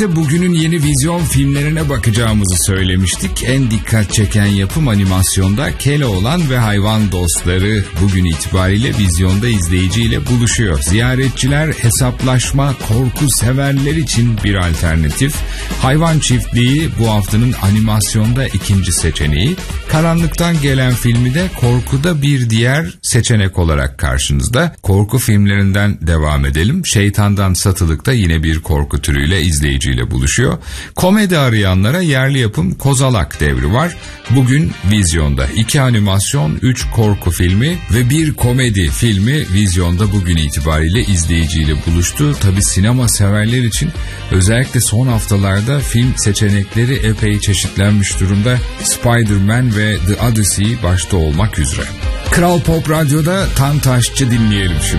Bugünün yeni vizyon filmlerine bakacağımızı söylemiştik. En dikkat çeken yapım animasyonda Keloğlan ve Hayvan Dostları bugün itibariyle vizyonda izleyiciyle buluşuyor. Ziyaretçiler, hesaplaşma, korku severler için bir alternatif. Hayvan Çiftliği bu haftanın animasyonda ikinci seçeneği. Karanlıktan gelen filmi de korkuda bir diğer seçenek olarak karşınızda. Korku filmlerinden devam edelim. Şeytandan Satılık'ta yine bir korku türüyle izleyiciyle buluşuyor. Komedi arayanlara yerli yapım Kozalak Devri var. Bugün vizyonda 2 animasyon, 3 korku filmi ve 1 komedi filmi vizyonda bugün itibariyle izleyiciyle buluştu. Tabii sinema severler için özellikle son haftalarda film seçenekleri epey çeşitlenmiş durumda. Spider-Man ve The Odyssey başta olmak üzere. Kral Pop Radyo'da Tantaşçı dinleyelim şimdi.